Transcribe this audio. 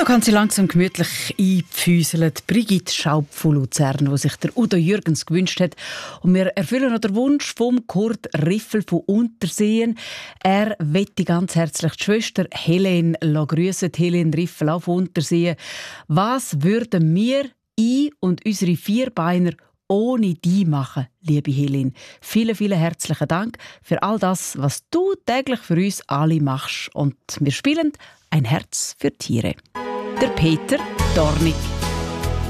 Da kann sie langsam gemütlich einpfüseln. Brigitte Schaub von Luzern, die sich der Udo Jürgens gewünscht hat. Und wir erfüllen noch den Wunsch vom Kurt Riffel von Unterseen. Er wette ganz herzlich die Schwester Helene grüssen. Helene Riffel auch von Unterseen. Was würden wir, ich und unsere Vierbeiner ohne die machen, liebe Helene? Vielen, vielen herzlichen Dank für all das, was du täglich für uns alle machst. Und wir spielen «Ein Herz für Tiere». Der Peter Dornig.